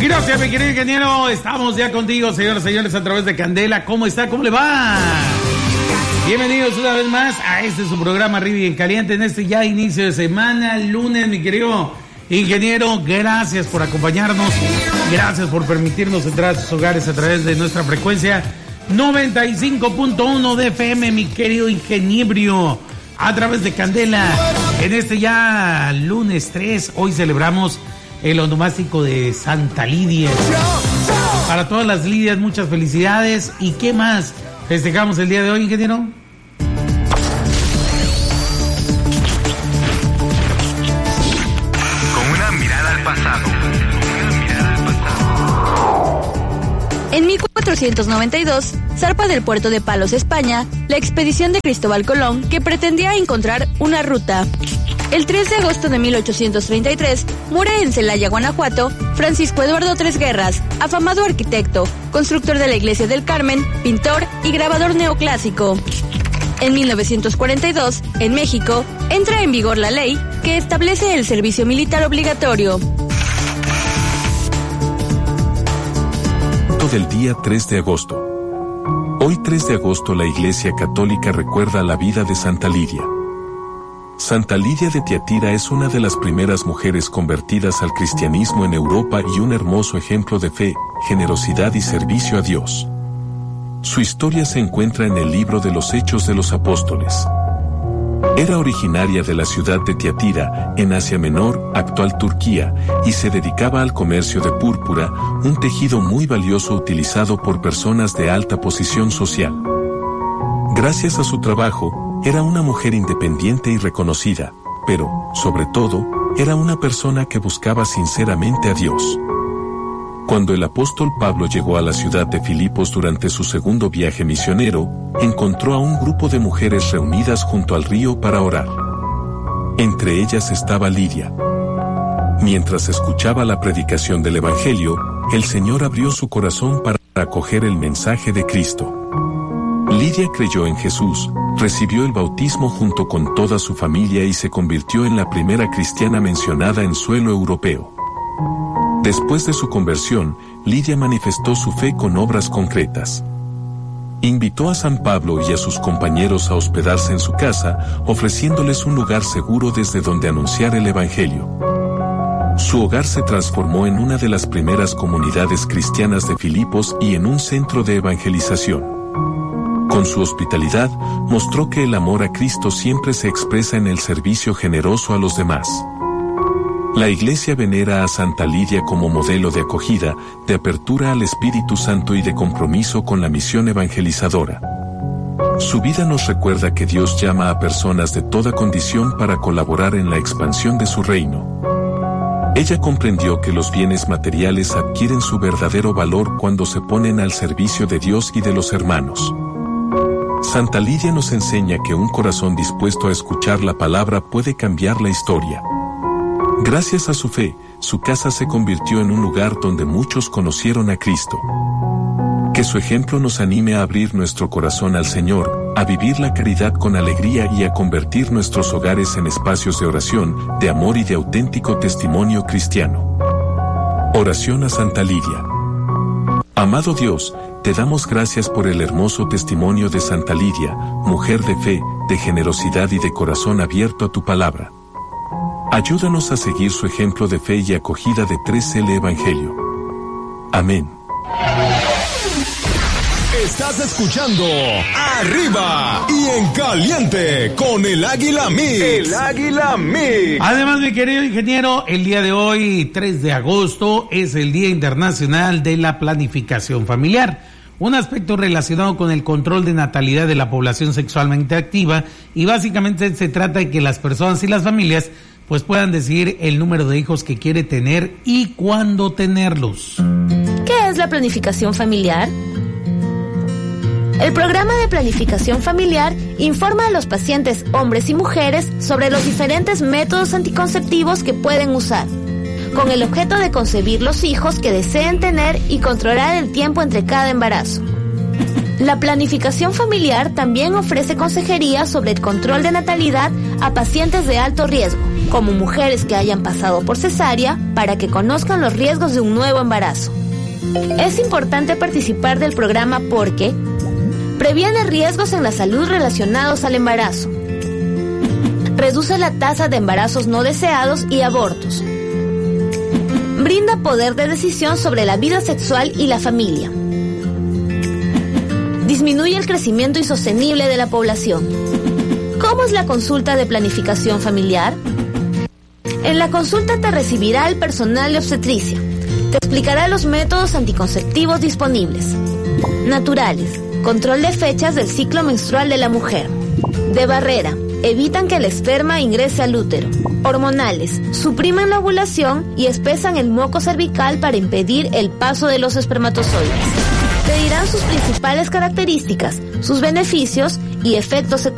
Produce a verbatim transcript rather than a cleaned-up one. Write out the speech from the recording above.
Gracias, mi querido ingeniero. Estamos ya contigo, señores y señores, a través de Candela. ¿Cómo está? ¿Cómo le va? Bienvenidos una vez más a este su programa Arriba y en Caliente en este ya inicio de semana, lunes, mi querido ingeniero. Gracias por acompañarnos. Gracias por permitirnos entrar a sus hogares a través de nuestra frecuencia noventa y cinco punto uno de F M, mi querido ingeniero, a través de Candela. En este ya lunes tres, hoy celebramos el onomástico de Santa Lidia. Para todas las Lidias, muchas felicidades. ¿Y qué más festejamos el día de hoy, ingeniero? Con una mirada al pasado. Una mirada al pasado. En mil cuatrocientos noventa y dos, zarpa del puerto de Palos, España, la expedición de Cristóbal Colón, que pretendía encontrar una ruta. El tres de agosto de mil ochocientos treinta y tres, muere en Celaya, Guanajuato, Francisco Eduardo Tres Guerras, afamado arquitecto, constructor de la Iglesia del Carmen, pintor y grabador neoclásico. En mil novecientos cuarenta y dos, en México, entra en vigor la ley que establece el servicio militar obligatorio. Del día tres de agosto. Hoy tres de agosto la Iglesia Católica recuerda la vida de Santa Lidia. Santa Lidia de Tiatira es una de las primeras mujeres convertidas al cristianismo en Europa y un hermoso ejemplo de fe, generosidad y servicio a Dios. Su historia se encuentra en el libro de los Hechos de los Apóstoles. Era originaria de la ciudad de Tiatira, en Asia Menor, actual Turquía, y se dedicaba al comercio de púrpura, un tejido muy valioso utilizado por personas de alta posición social. Gracias a su trabajo, era una mujer independiente y reconocida, pero, sobre todo, era una persona que buscaba sinceramente a Dios. Cuando el apóstol Pablo llegó a la ciudad de Filipos durante su segundo viaje misionero, encontró a un grupo de mujeres reunidas junto al río para orar. Entre ellas estaba Lidia. Mientras escuchaba la predicación del Evangelio, el Señor abrió su corazón para acoger el mensaje de Cristo. Lidia creyó en Jesús, recibió el bautismo junto con toda su familia y se convirtió en la primera cristiana mencionada en suelo europeo. Después de su conversión, Lidia manifestó su fe con obras concretas. Invitó a San Pablo y a sus compañeros a hospedarse en su casa, ofreciéndoles un lugar seguro desde donde anunciar el Evangelio. Su hogar se transformó en una de las primeras comunidades cristianas de Filipos y en un centro de evangelización. Con su hospitalidad, mostró que el amor a Cristo siempre se expresa en el servicio generoso a los demás. La Iglesia venera a Santa Lidia como modelo de acogida, de apertura al Espíritu Santo y de compromiso con la misión evangelizadora. Su vida nos recuerda que Dios llama a personas de toda condición para colaborar en la expansión de su reino. Ella comprendió que los bienes materiales adquieren su verdadero valor cuando se ponen al servicio de Dios y de los hermanos. Santa Lidia nos enseña que un corazón dispuesto a escuchar la palabra puede cambiar la historia. Gracias a su fe, su casa se convirtió en un lugar donde muchos conocieron a Cristo. Que su ejemplo nos anime a abrir nuestro corazón al Señor, a vivir la caridad con alegría y a convertir nuestros hogares en espacios de oración, de amor y de auténtico testimonio cristiano. Oración a Santa Lidia. Amado Dios, te damos gracias por el hermoso testimonio de Santa Lidia, mujer de fe, de generosidad y de corazón abierto a tu palabra. Ayúdanos a seguir su ejemplo de fe y acogida de tres L Evangelio. Amén. Estás escuchando Arriba y en Caliente con el Águila Mix. El Águila Mix. Además, mi querido ingeniero, el día de hoy, tres de agosto, es el Día Internacional de la Planificación Familiar. Un aspecto relacionado con el control de natalidad de la población sexualmente activa, y básicamente se trata de que las personas y las familias pues puedan decidir el número de hijos que quiere tener y cuándo tenerlos. ¿Qué es la planificación familiar? El programa de planificación familiar informa a los pacientes hombres y mujeres sobre los diferentes métodos anticonceptivos que pueden usar, con el objeto de concebir los hijos que deseen tener y controlar el tiempo entre cada embarazo. La planificación familiar también ofrece consejería sobre el control de natalidad a pacientes de alto riesgo, como mujeres que hayan pasado por cesárea, para que conozcan los riesgos de un nuevo embarazo. Es importante participar del programa porque previene riesgos en la salud relacionados al embarazo, reduce la tasa de embarazos no deseados y abortos, brinda poder de decisión sobre la vida sexual y la familia, disminuye el crecimiento insostenible de la población. ¿Cómo es la consulta de planificación familiar? En la consulta te recibirá el personal de obstetricia. Te explicará los métodos anticonceptivos disponibles. Naturales, control de fechas del ciclo menstrual de la mujer. De barrera, evitan que el esperma ingrese al útero. Hormonales, suprimen la ovulación y espesan el moco cervical para impedir el paso de los espermatozoides. Te dirán sus principales características, sus beneficios y efectos secundarios.